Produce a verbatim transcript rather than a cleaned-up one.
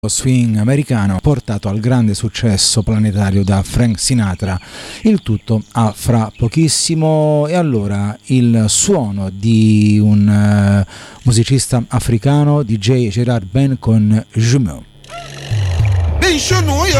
swing americano portato al grande successo planetario da Frank Sinatra. Il tutto ha fra pochissimo. E allora il suono di un uh, musicista africano, D J Gerard Ben con Jumeau.